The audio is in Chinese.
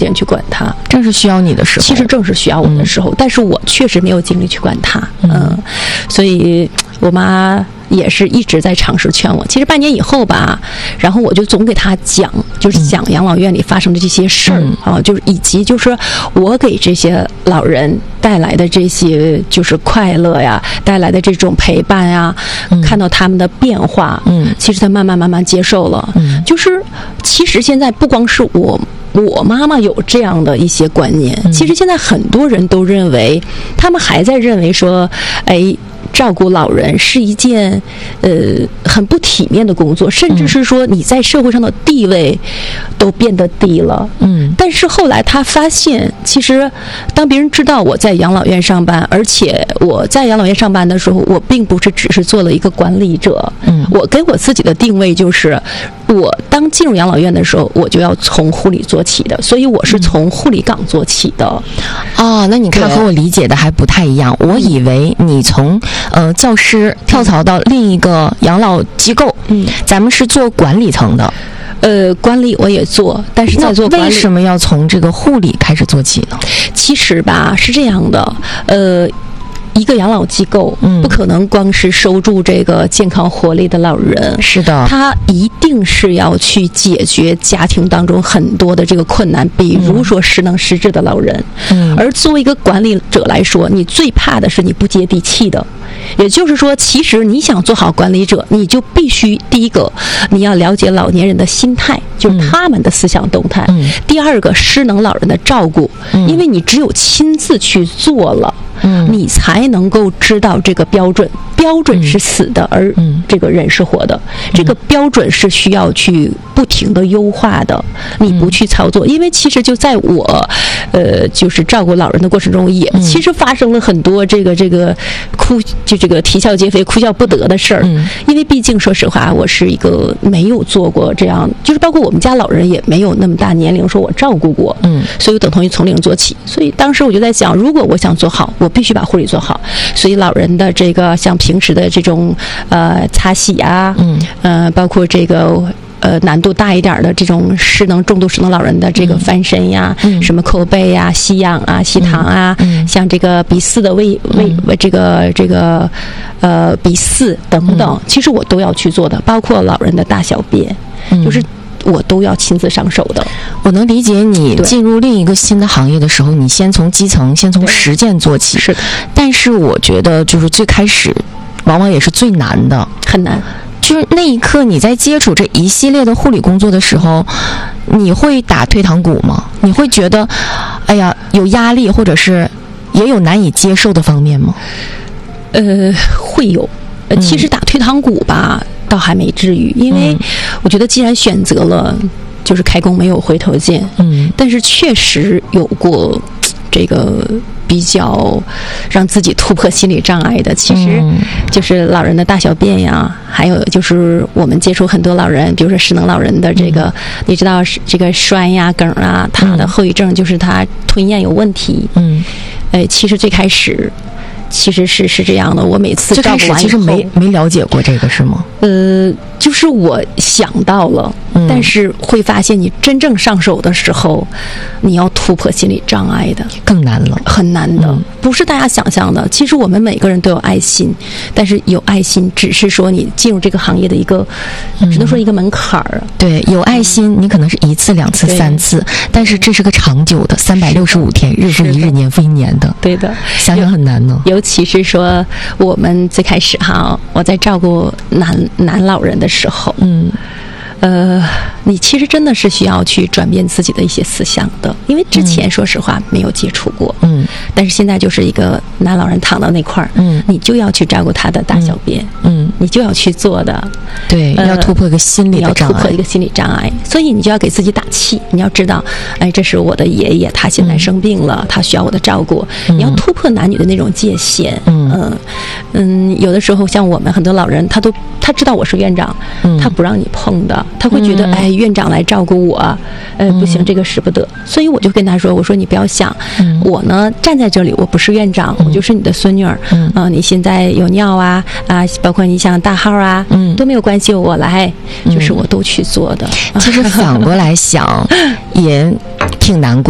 间去管他， 正是需要你的时候。 其实正是需要我的时候，但是我确实没有精力去管他，所以我妈也是一直在尝试劝我。其实半年以后吧，然后我就总给他讲，就是讲养老院里发生的这些事儿啊，就是以及就是我给这些老人带来的这些就是快乐呀，带来的这种陪伴呀，看到他们的变化，其实他慢慢接受了，就是其实现在不光是我妈妈有这样的一些观念，其实现在很多人都认为，他们还在认为说，哎，照顾老人是一件很不体面的工作，甚至是说你在社会上的地位都变得低了。但是后来他发现，其实当别人知道我在养老院上班，而且我在养老院上班的时候，我并不是只是做了一个管理者，我给我自己的定位就是，我当进入养老院的时候，我就要从护理做起的，所以我是从护理岗做起的。 那你看和我理解的还不太一样，我以为你从教师跳槽到另一个养老机构，咱们是做管理层的。 管理我也做，但是在做管理， 为什么要从这个护理开始做起呢？ 其实吧，是这样的，一个养老机构不可能光是收住这个健康活力的老人， 是的， 他一定是要去解决家庭当中很多的这个困难，比如说失能失智的老人。而作为一个管理者来说，你最怕的是你不接地气的。也就是说，其实你想做好管理者，你就必须第一个，你要了解老年人的心态，就是他们的思想动态；第二个，失能老人的照顾，因为你只有亲自去做了，你才能够知道这个标准。标准是死的，而这个人是活的。这个标准是需要去不停的优化的。你不去操作，因为其实就在我就是照顾老人的过程中，也其实发生了很多这个啼笑皆非、哭笑不得的事儿。因为毕竟说实话，我是一个没有做过这样，就是包括我们家老人也没有那么大年龄说我照顾过，所以我等同于从零做起。所以当时我就在想，如果我想做好，我必须把护理做好。所以老人的这个像平时的这种擦洗啊，包括这个难度大一点的这种重度失能老人的这个翻身呀，什么扣背呀、吸氧啊、吸糖啊，像这个鼻饲的这个鼻饲等等，其实我都要去做的，包括老人的大小便，就是我都要亲自上手的。 我能理解你进入另一个新的行业的时候，你先从基层、先从实践做起。 是的， 但是我觉得就是最开始往往也是最难的， 很难。 就是那一刻你在接触这一系列的护理工作的时候，你会打退堂鼓吗？你会觉得哎呀有压力，或者是也有难以接受的方面吗？ 会有。其实打退堂鼓吧倒还没至于，因为我觉得既然选择了，就是开弓没有回头箭。但是确实有过这个比较让自己突破心理障碍的，其实就是老人的大小便呀，还有就是我们接触很多老人，比如说失能老人的这个，你知道这个栓呀、梗啊，他的后遗症就是他吞咽有问题。其实最开始其实是这样的，我每次照顾完以后， 其实没了解过这个是吗？ 就是我想到了，但是会发现你真正上手的时候，你要突破心理障碍的， 更难了， 很难的，不是大家想象的。其实我们每个人都有爱心，但是有爱心只是说你进入这个行业的一个，只能说一个门槛儿。 对，有爱心，你可能是1次、2次、3次，但是这是个长久的365天，日复一日，年复一年的。 对的， 想想很难呢。 尤其是说我们最开始我在照顾男老人的时候，你其实真的是需要去转变自己的一些思想的，因为之前说实话没有接触过，但是现在就是一个男老人躺到那块儿，你就要去照顾他的大小便，你就要去做的， 对，要突破一个心理的障碍， 要突破一个心理障碍，所以你就要给自己打气，你要知道，哎，这是我的爷爷，他现在生病了，他需要我的照顾，你要突破男女的那种界限，有的时候像我们很多老人，他知道我是院长，他不让你碰的。他会觉得，哎，院长来照顾我，不行，这个使不得。所以我就跟他说，我说你不要想，我呢站在这里，我不是院长，我就是你的孙女儿。你现在有尿啊，包括你想大号啊，都没有关系，我来，就是我都去做的。 其实反过来想，也挺难过。